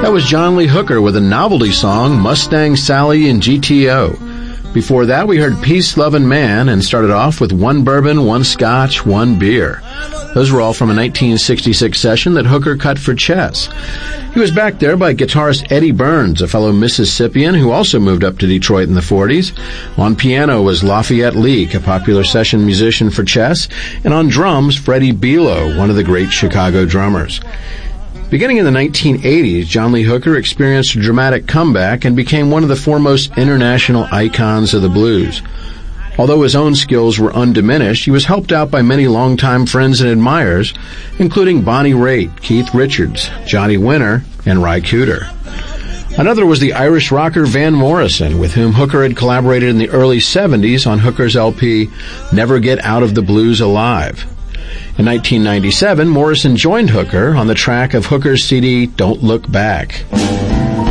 That was John Lee Hooker with a novelty song, Mustang Sally and GTO. Before that, we heard Peace, Love, and Man, and started off with One Bourbon, One Scotch, One Beer. Those were all from a 1966 session that Hooker cut for Chess. He was backed there by guitarist Eddie Burns, a fellow Mississippian who also moved up to Detroit in the 40s. On piano was Lafayette Leake, a popular session musician for Chess, and on drums, Freddie Belo, one of the great Chicago drummers. Beginning in the 1980s, John Lee Hooker experienced a dramatic comeback and became one of the foremost international icons of the blues. Although his own skills were undiminished, he was helped out by many longtime friends and admirers, including Bonnie Raitt, Keith Richards, Johnny Winter, and Ry Cooder. Another was the Irish rocker Van Morrison, with whom Hooker had collaborated in the early 70s on Hooker's LP, Never Get Out of the Blues Alive. In 1997, Morrison joined Hooker on the track of Hooker's CD, Don't Look Back.